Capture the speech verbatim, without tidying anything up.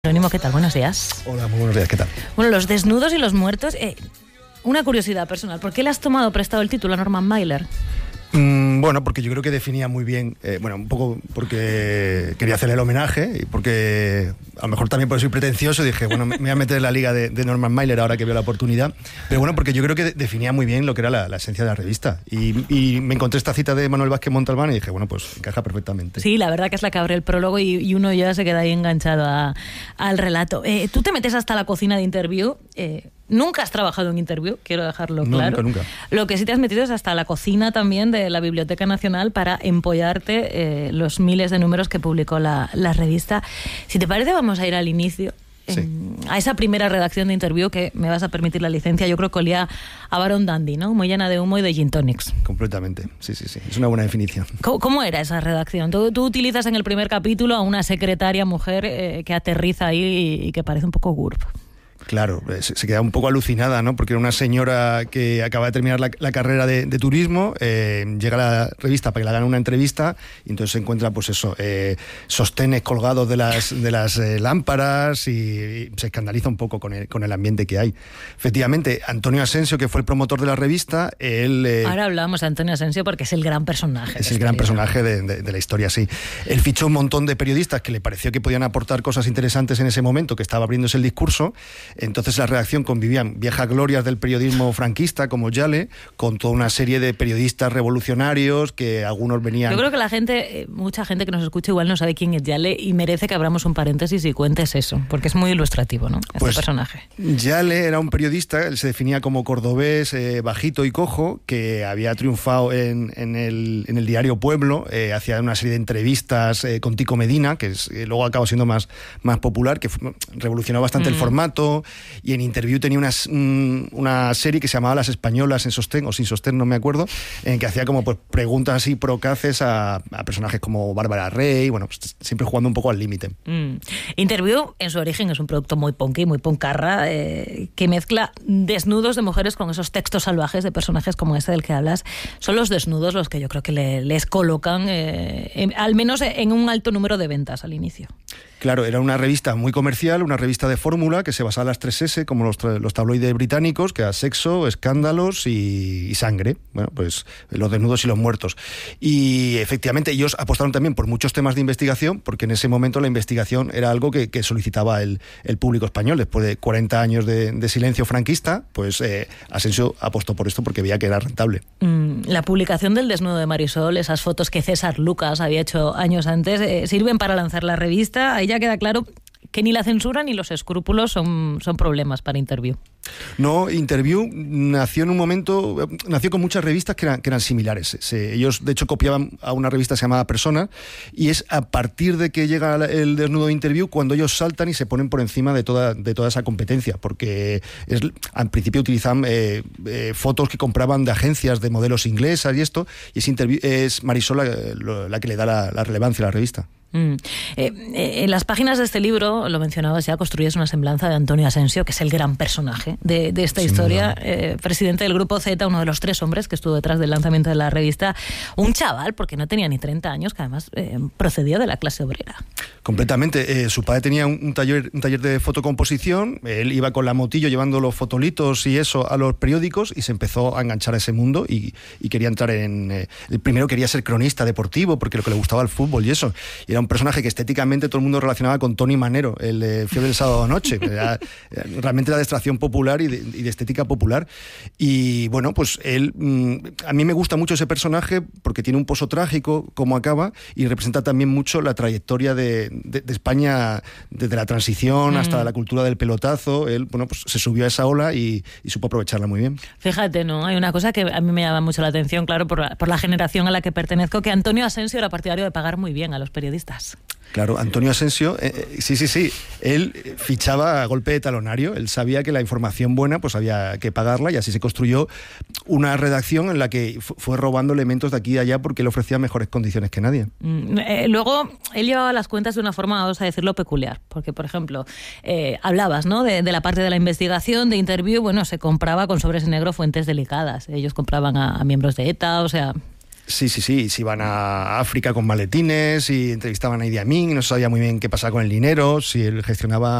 Jerónimo, ¿qué tal? Buenos días. Hola, muy buenos días, ¿qué tal? Bueno, los desnudos y los muertos. Eh, una curiosidad personal, ¿por qué le has tomado prestado el título a Norman Mailer? Mm, bueno, porque yo creo que definía muy bien, eh, bueno, un poco porque quería hacerle el homenaje y porque a lo mejor también porque soy pretencioso dije, bueno, me, me voy a meter en la liga de, de Norman Mailer ahora que veo la oportunidad. Pero bueno, porque yo creo que de, definía muy bien lo que era la, la esencia de la revista. Y, y me encontré esta cita de Manuel Vázquez Montalbán y dije, bueno, pues encaja perfectamente. Sí, la verdad que es la que abre el prólogo y, y uno ya se queda ahí enganchado a, al relato. Eh, Tú te metes hasta la cocina de Interview. Eh, Nunca has trabajado en Interview, quiero dejarlo no, claro. Nunca, nunca. Lo que sí te has metido es hasta la cocina también de la Biblioteca Nacional para empollarte eh, los miles de números que publicó la, la revista. Si te parece, vamos a ir al inicio. Sí. En, a esa primera redacción de Interview, que me vas a permitir la licencia, yo creo que olía a Barón Dandy, ¿no? Muy llena de humo y de gin tonics. Completamente, sí, sí, sí. Es una buena definición. ¿Cómo, cómo era esa redacción? Tú, tú utilizas en el primer capítulo a una secretaria mujer eh, que aterriza ahí y, y que parece un poco GURP. Claro, se, se queda un poco alucinada, ¿no? Porque era una señora que acaba de terminar la, la carrera de, de turismo, eh, llega a la revista para que le hagan una entrevista y entonces se encuentra, pues eso, eh, sostenes colgados de las, de las eh, lámparas y, y se escandaliza un poco con el, con el ambiente que hay. Efectivamente, Antonio Asensio, que fue el promotor de la revista, él... Eh, Ahora hablamos de Antonio Asensio porque es el gran personaje. Es el gran personaje de, de, de la historia, sí. Él fichó un montón de periodistas que le pareció que podían aportar cosas interesantes en ese momento, que estaba abriéndose el discurso. Entonces la redacción convivían viejas glorias del periodismo franquista como Yale, con toda una serie de periodistas revolucionarios que algunos venían... Yo creo que la gente, mucha gente que nos escucha igual no sabe quién es Yale y merece que abramos un paréntesis y cuentes eso, porque es muy ilustrativo, ¿no? Este pues, personaje. Yale era un periodista, él se definía como cordobés, eh, bajito y cojo, que había triunfado en, en, el, en el diario Pueblo, eh, hacía una serie de entrevistas eh, con Tico Medina, que es, eh, luego acabó siendo más, más popular, que fue, revolucionó bastante mm. el formato. Y en Interview tenía una, una serie que se llamaba Las Españolas en sostén, o sin sostén, no me acuerdo, en que hacía como pues preguntas así procaces a, a personajes como Bárbara Rey, bueno, pues, siempre jugando un poco al límite. Mm. Interview, en su origen, es un producto muy punky, muy puncarra, eh, que mezcla desnudos de mujeres con esos textos salvajes de personajes como este del que hablas. Son los desnudos los que yo creo que le, les colocan, eh, en, al menos en un alto número de ventas al inicio. Claro, era una revista muy comercial, una revista de fórmula que se basaba en las tres ese, como los, los tabloides británicos, que era sexo, escándalos y, y sangre. Bueno, pues los desnudos y los muertos. Y efectivamente ellos apostaron también por muchos temas de investigación, porque en ese momento la investigación era algo que, que solicitaba el, el público español. Después de cuarenta años de, de silencio franquista, pues eh, Asensio apostó por esto porque veía que era rentable. Mm, la publicación del desnudo de Marisol, esas fotos que César Lucas había hecho años antes, eh, sirven para lanzar la revista. Ahí ya queda claro que ni la censura ni los escrúpulos son, son problemas para Interview. No, Interview nació en un momento, nació con muchas revistas que eran, que eran similares. Se, ellos, de hecho, copiaban a una revista llamada Persona, y es a partir de que llega el desnudo de Interview cuando ellos saltan y se ponen por encima de toda, de toda esa competencia, porque es, al principio utilizaban eh, eh, fotos que compraban de agencias de modelos inglesas y esto, y es, Interview, es Marisol la, la que le da la, la relevancia a la revista. Mm. Eh, eh, en las páginas de este libro, lo mencionabas ya, construyes una semblanza de Antonio Asensio, que es el gran personaje de, de esta Sin historia, eh, presidente del Grupo Z, uno de los tres hombres que estuvo detrás del lanzamiento de la revista, un chaval, porque no tenía ni treinta años, que además eh, procedía de la clase obrera. Completamente. Eh, su padre tenía un, un, taller, un taller de fotocomposición, él iba con la motillo llevando los fotolitos y eso a los periódicos y se empezó a enganchar a ese mundo y, y quería entrar en... Eh, el primero quería ser cronista deportivo porque lo que le gustaba el fútbol y eso. Y era un personaje que estéticamente todo el mundo relacionaba con Tony Manero, el de Fiebre del Sábado Noche. Era, realmente era de extracción popular y de, y de estética popular. Y bueno, pues él, a mí me gusta mucho ese personaje porque tiene un pozo trágico, como acaba, y representa también mucho la trayectoria de, de, de España desde la transición mm. hasta la cultura del pelotazo. Él, bueno, pues se subió a esa ola y, y supo aprovecharla muy bien. Fíjate, ¿no? Hay una cosa que a mí me llama mucho la atención, claro, por la, por la generación a la que pertenezco, que Antonio Asensio era partidario de pagar muy bien a los periodistas. Claro, Antonio Asensio, eh, sí, sí, sí, él fichaba a golpe de talonario, él sabía que la información buena pues había que pagarla y así se construyó una redacción en la que fue robando elementos de aquí y allá porque él ofrecía mejores condiciones que nadie. Mm, eh, luego, él llevaba las cuentas de una forma, vamos a decirlo, peculiar, porque, por ejemplo, eh, hablabas, ¿no?, de, de la parte de la investigación, de Interview, bueno, se compraba con sobres en negro fuentes delicadas, ellos compraban a, a miembros de ETA, o sea... Sí, sí, sí, se iban a África con maletines y entrevistaban a Idi Amin, no se sabía muy bien qué pasaba con el dinero, si él gestionaba